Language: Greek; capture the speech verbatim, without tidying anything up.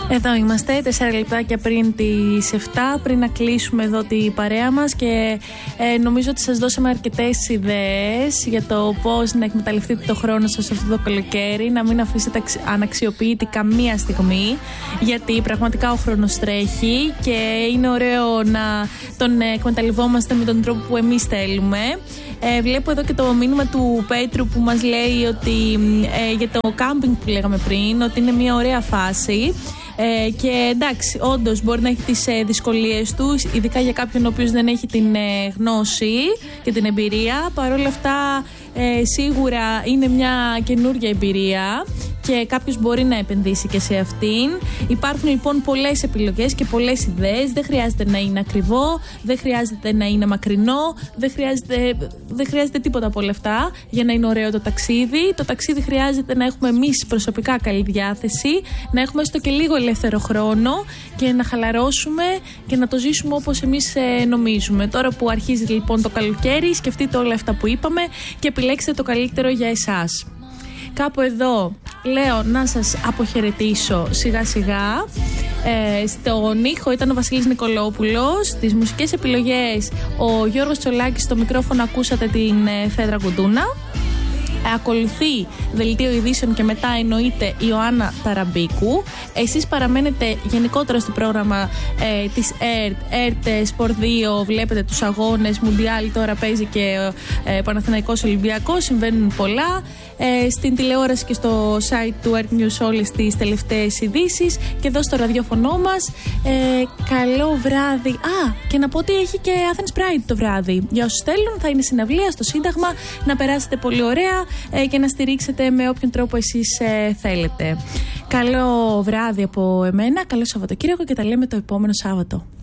Εδώ είμαστε, τέσσερα λεπτάκια πριν τις εφτά, πριν να κλείσουμε εδώ την παρέα μας και ε, νομίζω ότι σας δώσαμε αρκετές ιδέες για το πώς να εκμεταλλευτείτε το χρόνο σας αυτό το καλοκαίρι, να μην αφήσετε αναξιοποιητή καμία στιγμή, γιατί πραγματικά ο χρόνος τρέχει και είναι ωραίο να τον εκμεταλλευόμαστε με τον τρόπο που εμείς θέλουμε. Ε, βλέπω εδώ και το μήνυμα του Πέτρου που μας λέει ότι ε, για το κάμπινγκ που λέγαμε πριν, ότι είναι μια ωραία φάση. Ε, και εντάξει, όντως μπορεί να έχει τις ε, δυσκολίες του, ειδικά για κάποιον ο οποίος δεν έχει την ε, γνώση και την εμπειρία. Παρ' όλα αυτά, ε, σίγουρα είναι μια καινούργια εμπειρία και κάποιος μπορεί να επενδύσει και σε αυτήν. Υπάρχουν λοιπόν πολλές επιλογές και πολλές ιδέες. Δεν χρειάζεται να είναι ακριβό, δεν χρειάζεται να είναι μακρινό, δεν χρειάζεται, δεν χρειάζεται τίποτα από όλα αυτά για να είναι ωραίο το ταξίδι. Το ταξίδι χρειάζεται να έχουμε εμείς προσωπικά καλή διάθεση, να έχουμε έστω και λίγο ελεύθερο χρόνο και να χαλαρώσουμε και να το ζήσουμε όπως εμείς ε, νομίζουμε. Τώρα που αρχίζει λοιπόν το καλοκαίρι, σκεφτείτε όλα αυτά που είπαμε και επιλέξτε το καλύτερο για εσάς. Κάπου εδώ λέω να σας αποχαιρετήσω σιγά σιγά. Ε, στον ήχο ήταν ο Βασίλης Νικολόπουλος, στις μουσικές επιλογές ο Γιώργος Τσολάκης, στο μικρόφωνο ακούσατε την ε, Φέδρα Κουντούνα. Ακολουθεί δελτίο ειδήσεων και μετά εννοείται η Ιωάννα Ταραμπίκου. Εσείς παραμένετε γενικότερα στο πρόγραμμα ε, της ΕΡΤ, ΕΡΤ Σπορ δύο, βλέπετε τους αγώνες, Μουντιάλ τώρα παίζει και ε, Παναθηναϊκός Ολυμπιακός, συμβαίνουν πολλά. Ε, στην τηλεόραση και στο site του ΕΡΤ News όλες τις τελευταίες ειδήσεις και εδώ στο ραδιόφωνο μας. Ε, καλό βράδυ. Α, και να πω ότι έχει και Athens Pride το βράδυ. Για όσους θέλουν, θα είναι συναυλία στο Σύνταγμα, να περάσετε πολύ ωραία ε, και να στηρίξετε με όποιον τρόπο εσείς ε, θέλετε. Καλό βράδυ από εμένα, καλό Σαββατοκύριακο και τα λέμε το επόμενο Σάββατο.